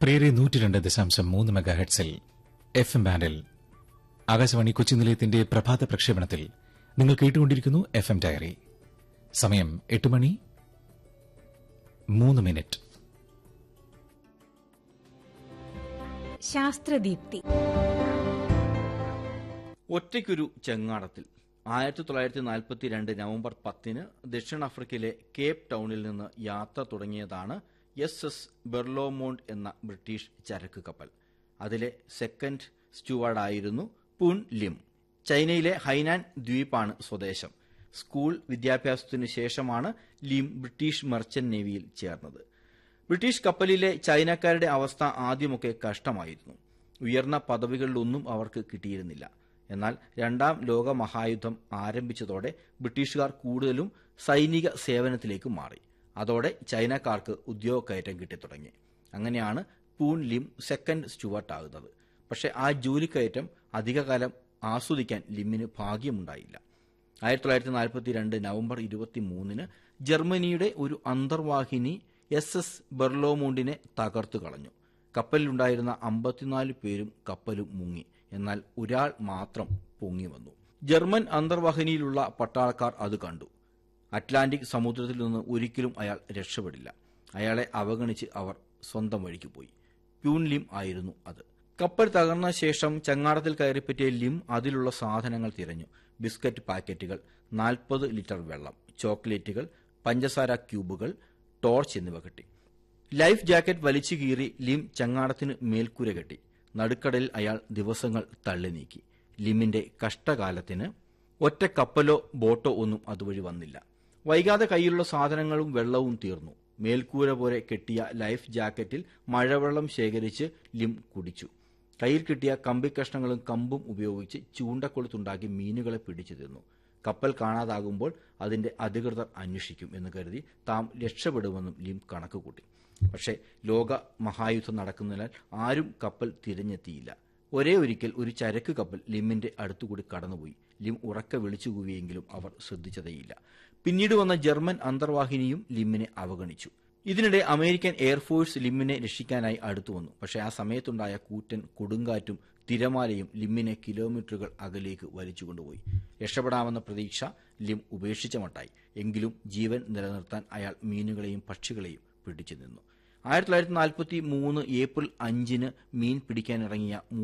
പ്രിയരെ 102.3 മെഗാഹെർട്സിൽ F M ബാൻഡിൽ Akashvani Kochi നിലയത്തിന്റെ പ്രഭാത പ്രക്ഷേപണത്തിൽ നിങ്ങൾ കേട്ടുകൊണ്ടിരിക്കുന്നു എഫ് എം ഡയറി. സമയം 8 മണി 3 മിനിറ്റ്. ശാസ്ത്രദീപ്തി. ഒറ്റയ്ക്കൊരു ചെങ്ങാടത്തിൽ 1942 നവംബർ 10 ദക്ഷിണാഫ്രിക്കയിലെ കേപ്പ് ടൌണിൽ നിന്ന് യാത്ര തുടങ്ങിയതാണ് SS ബെർലോമോണ്ട് എന്ന ബ്രിട്ടീഷ് ചരക്ക് കപ്പൽ. അതിലെ സെക്കൻഡ് സ്റ്റുവാർഡായിരുന്നു പൂൻ ലിം. ചൈനയിലെ ഹൈനാൻ ദ്വീപാണ് സ്വദേശം. സ്കൂൾ വിദ്യാഭ്യാസത്തിനു ശേഷമാണ് ലിം ബ്രിട്ടീഷ് മെർച്ചന്റ് നേവിയിൽ ചേർന്നത്. ബ്രിട്ടീഷ് കപ്പലിലെ ചൈനക്കാരുടെ അവസ്ഥ ആദ്യമൊക്കെ കഷ്ടമായിരുന്നു. ഉയർന്ന പദവികളിലൊന്നും അവർക്ക് കിട്ടിയിരുന്നില്ല. എന്നാൽ രണ്ടാം ലോകമഹായുദ്ധം ആരംഭിച്ചതോടെ ബ്രിട്ടീഷുകാർ കൂടുതലും സൈനിക സേവനത്തിലേക്ക് മാറി. അതോടെ ചൈനക്കാർക്ക് ഉദ്യോഗക്കയറ്റം കിട്ടിത്തുടങ്ങി. അങ്ങനെയാണ് പൂൻ ലിം സെക്കൻഡ് സ്റ്റുവർട്ട് ആകുന്നത്. പക്ഷെ ആ ജോലിക്കയറ്റം അധികകാലം ആസ്വദിക്കാൻ ലിമ്മിന് ഭാഗ്യമുണ്ടായില്ല. 1942 നവംബർ 23 ജർമ്മനിയുടെ ഒരു അന്തർവാഹിനി SS ബെർലോമോണ്ടിനെ തകർത്തു കളഞ്ഞു. കപ്പലിലുണ്ടായിരുന്ന 54 പേരും കപ്പലും മുങ്ങി. എന്നാൽ ഒരാൾ മാത്രം പൊങ്ങി വന്നു. ജർമ്മൻ അന്തർവാഹിനിയിലുള്ള പട്ടാളക്കാർ അത് കണ്ടു. അറ്റ്ലാന്റിക് സമുദ്രത്തിൽ നിന്ന് ഒരിക്കലും അയാൾ രക്ഷപ്പെടില്ല. അയാളെ അവഗണിച്ച് അവർ സ്വന്തം വഴിക്ക് പോയി. പ്യൂൻ ലിം ആയിരുന്നു അത്. കപ്പൽ തകർന്ന ശേഷം ചങ്ങാടത്തിൽ കയറിപ്പറ്റിയ ലിം അതിലുള്ള സാധനങ്ങൾ തിരഞ്ഞു. ബിസ്ക്കറ്റ് പാക്കറ്റുകൾ, 40 ലിറ്റർ വെള്ളം, ചോക്ലേറ്റുകൾ, പഞ്ചസാര ക്യൂബുകൾ, ടോർച്ച് എന്നിവ കിട്ടി. ലൈഫ് ജാക്കറ്റ് വലിച്ചു കീറി ലിം ചങ്ങാടത്തിന് മേൽക്കൂര കെട്ടി. നടുക്കടലിൽ അയാൾ ദിവസങ്ങൾ തള്ളി നീക്കി. ലിമിന്റെ കഷ്ടകാലത്തിന് ഒറ്റ കപ്പലോ ബോട്ടോ ഒന്നും അതുവഴി വന്നില്ല. വൈകാതെ കയ്യിലുള്ള സാധനങ്ങളും വെള്ളവും തീർന്നു. മേൽക്കൂര പോലെ കെട്ടിയ ലൈഫ് ജാക്കറ്റിൽ മഴവെള്ളം ശേഖരിച്ച് ലിം കുടിച്ചു. കയ്യിൽ കിട്ടിയ കമ്പിക്കഷ്ണങ്ങളും കമ്പും ഉപയോഗിച്ച് ചൂണ്ടക്കൊളുത്തുണ്ടാക്കി മീനുകളെ പിടിച്ചു തിന്നു. കപ്പൽ കാണാതാകുമ്പോൾ അതിന്റെ അധികൃതർ അന്വേഷിക്കും എന്ന് കരുതി താം രക്ഷപ്പെടുമെന്നും ലിം കണക്കുകൂട്ടി. പക്ഷേ ലോക മഹായുദ്ധം നടക്കുന്നതിനാൽ ആരും കപ്പൽ തിരഞ്ഞെത്തിയില്ല. ഒരേ ഒരിക്കൽ ഒരു ചരക്ക് കപ്പൽ ലിമ്മിന്റെ അടുത്തുകൂടി കടന്നുപോയി. ലിം ഉറക്കെ വിളിച്ചുകൂവിയെങ്കിലും അവർ ശ്രദ്ധിച്ചതേയില്ല. പിന്നീട് വന്ന ജർമ്മൻ അന്തർവാഹിനിയും ലിമ്മിനെ അവഗണിച്ചു. ഇതിനിടെ അമേരിക്കൻ എയർഫോഴ്സ് ലിമ്മിനെ രക്ഷിക്കാനായി അടുത്തു വന്നു. പക്ഷേ ആ സമയത്തുണ്ടായ കൂറ്റൻ കൊടുങ്കാറ്റും തിരമാലയും ലിമ്മിനെ കിലോമീറ്ററുകൾ അകലേക്ക് വലിച്ചുകൊണ്ടുപോയി. രക്ഷപ്പെടാമെന്ന പ്രതീക്ഷ ലിം ഉപേക്ഷിച്ച മട്ടായി. എങ്കിലും ജീവൻ നിലനിർത്താൻ അയാൾ മീനുകളെയും പക്ഷികളെയും പിടിച്ചു നിന്നു. 1943 ഏപ്രിൽ 5 മീൻ പിടിക്കാനിറങ്ങിയ